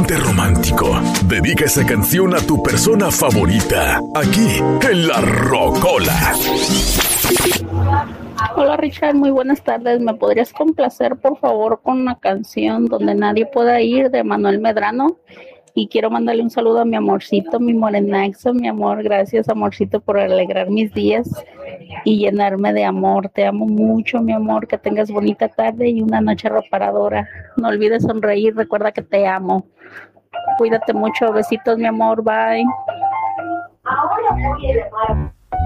ponte romántico. Dedica esa canción a tu persona favorita, aquí en La Rocola. Hola Richard, muy buenas tardes. ¿Me podrías complacer por favor con una canción donde nadie pueda ir de Manuel Medrano? Y quiero mandarle un saludo a mi amorcito, mi morenaxo, mi amor. Gracias, amorcito, por alegrar mis días y llenarme de amor. Te amo mucho, mi amor. Que tengas bonita tarde y una noche reparadora. No olvides sonreír. Recuerda que te amo. Cuídate mucho. Besitos, mi amor. Bye. Ahora voy a llamar.